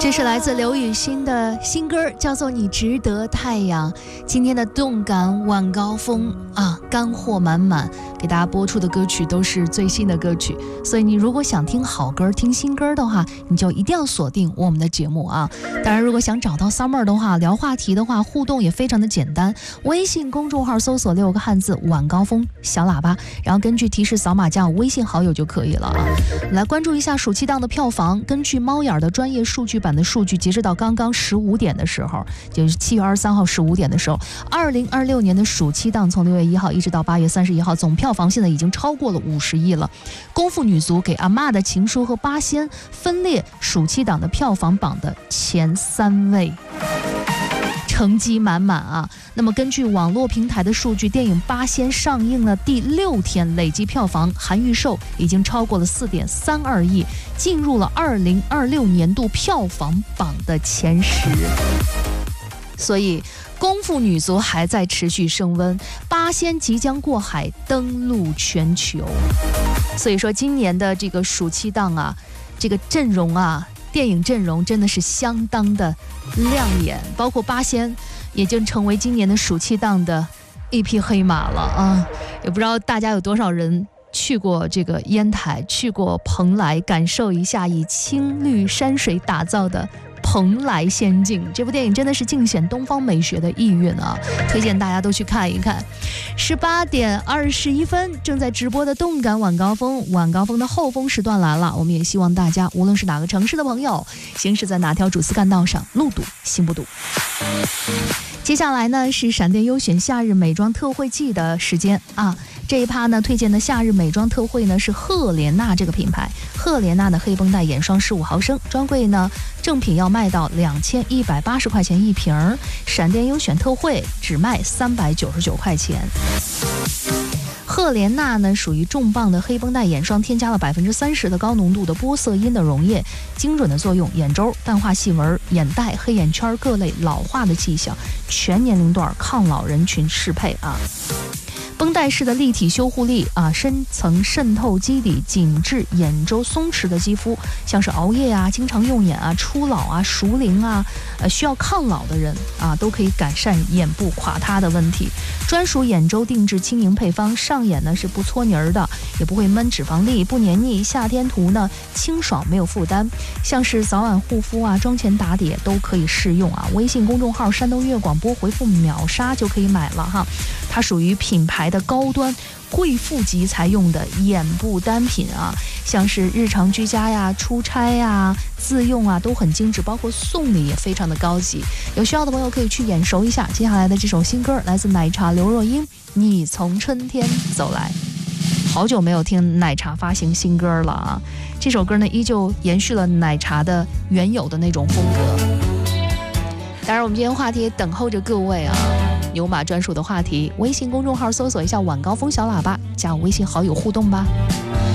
这是来自刘雨欣的新歌，叫做《你值得太阳》。今天的动感晚高峰啊，干货满满，给大家播出的歌曲都是最新的歌曲，所以你如果想听好歌、听新歌的话，你就一定要锁定我们的节目啊。当然，如果想找到 Summer 的话，聊话题的话，互动也非常的简单，微信公众号搜索6个汉字晚高峰小喇叭，然后根据提示扫码加微信好友就可以了啊。来关注一下暑期档的票房，根据猫眼的专业数据版的数据，截止到刚刚15点的时候，就是7月23号15点的时候，2026年的暑期档从6月1号一直到8月31号，总票房现在已经超过了50亿了。功夫女足、给阿嬷的情书和八仙分列暑期档的票房榜的前3位。成绩满满啊！那么根据网络平台的数据，电影《八仙》上映了第6天，累计票房含预售已经超过了4.32亿，进入了2026年度票房榜的前10。所以功夫女足还在持续升温，八仙即将过海登陆全球。所以说今年的这个暑期档啊，这个阵容啊，电影阵容真的是相当的亮眼，包括八仙也就成为今年的暑期档的一匹黑马了啊！也不知道大家有多少人去过这个烟台，去过蓬莱，感受一下以青绿山水打造的蓬莱仙境。这部电影真的是尽显东方美学的意蕴啊，推荐大家都去看一看。18点21分正在直播的动感晚高峰，晚高峰的后峰时段来了，我们也希望大家无论是哪个城市的朋友，行驶在哪条主次干道上，路堵心不堵。接下来呢是闪电优选夏日美妆特惠季的时间啊，这一趴呢推荐的夏日美妆特惠呢是赫莲娜这个品牌，赫莲娜的黑绷带眼霜15毫升，专柜呢正品要卖到2180块钱一瓶，闪电优选特惠只卖399块钱。赫莲娜呢属于重磅的黑绷带眼霜，添加了30%的高浓度的玻色因的溶液，精准的作用眼周、淡化细纹、眼袋、黑眼圈各类老化的迹象，全年龄段抗老人群适配啊。绷带式的立体修护力啊，深层渗透肌底，紧致眼周松弛的肌肤，像是熬夜啊、经常用眼啊、初老啊、熟龄啊、需要抗老的人啊，都可以改善眼部垮塌的问题。专属眼周定制轻盈配方，上眼呢是不搓泥儿的，也不会闷脂肪粒，不黏腻。夏天涂呢清爽没有负担，像是早晚护肤啊、妆前打底都可以适用啊。微信公众号山东粤广播回复秒杀就可以买了哈，它属于品牌的高端贵妇级才用的眼部单品啊，像是日常居家呀、出差呀、自用啊都很精致，包括送礼也非常的高级。有需要的朋友可以去眼熟一下。接下来的这首新歌来自奶茶刘若英，你从春天走来。好久没有听奶茶发行新歌了啊，这首歌呢依旧延续了奶茶的原有的那种风格。当然我们今天话题等候着各位啊，牛马专属的话题，微信公众号搜索一下晚高峰小喇叭，加我微信好友互动吧。